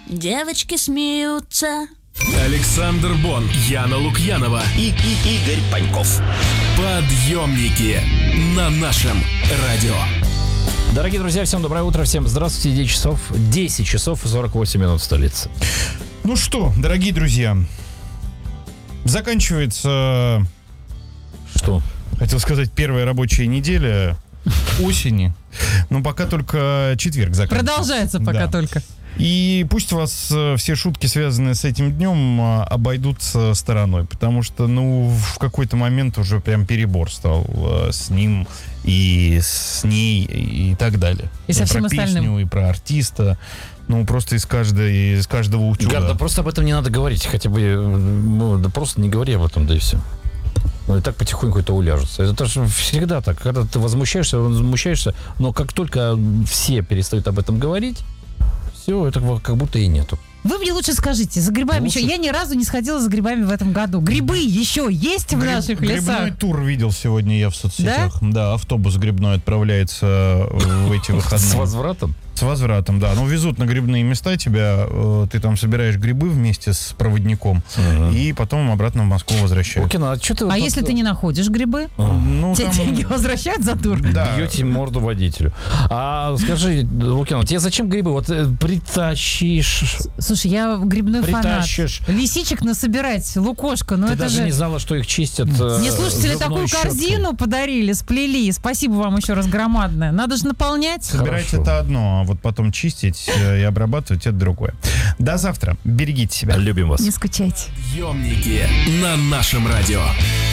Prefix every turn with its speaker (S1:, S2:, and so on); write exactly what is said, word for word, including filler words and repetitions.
S1: Девочки смеются.
S2: Александр Бон, Яна Лукьянова
S3: и, и Игорь Паньков.
S2: Подъемники на нашем радио.
S4: Дорогие друзья, всем доброе утро, всем здравствуйте. десять часов, десять часов и сорок восемь минут в столице.
S5: Ну что, дорогие друзья, заканчивается...
S4: Что?
S5: Хотел сказать, первая рабочая неделя осени. Но пока только четверг заканчивается.
S6: Продолжается пока
S5: да.
S6: только.
S5: И пусть вас все шутки, связанные с этим днем, обойдутся стороной, потому что, ну, в какой-то момент уже прям перебор стал с ним и с ней и так далее.
S6: И со всем
S5: про песню,
S6: остальным.
S5: и про артиста. Ну, просто из, каждой, из каждого утюга.
S4: Гар, да просто об этом не надо говорить, хотя бы, ну, да просто не говори об этом, да и все. Ну и так потихоньку это уляжется. Это же всегда так, когда ты возмущаешься, возмущаешься, но как только все перестают об этом говорить, все, этого как будто и нету.
S6: Вы мне лучше скажите, за грибами
S4: Лучше.
S6: еще... Я ни разу не сходила за грибами в этом году. Грибы еще есть в
S5: Гриб,
S6: наших
S5: грибной
S6: лесах?
S5: тур видел сегодня я в соцсетях. Да, да, автобус грибной отправляется в эти выходные.
S4: С возвратом?
S5: С возвратом, да. Ну, везут на грибные места тебя, э, ты там собираешь грибы вместе с проводником, uh-huh. и потом обратно в Москву возвращают.
S4: Окей, ну, а что ты
S6: А
S4: вот
S6: если
S4: тут...
S6: ты не находишь грибы?
S4: Uh-huh.
S5: Ну,
S6: Тебе
S5: там...
S6: деньги возвращают за тур?
S5: Да.
S4: Бьете морду водителю. А скажи, Лукьян, тебе зачем грибы? Вот э, притащишь...
S6: Слушай, я грибной
S4: Притащишь.
S6: фанат. Лисичек насобирать, лукошко, но
S4: Ты
S6: это
S4: даже
S6: же...
S4: не знала, что их чистят. Э,
S6: Мне слушатели
S4: зубной
S6: такую
S4: щеткой.
S6: корзину подарили, сплели. Спасибо вам еще раз громадное. Надо же наполнять.
S5: Собирать
S4: Хорошо.
S5: это одно, а вот потом чистить и обрабатывать это другое. До завтра. Берегите себя.
S4: Любим вас.
S6: Не скучайте.
S2: Подъемники на нашем радио.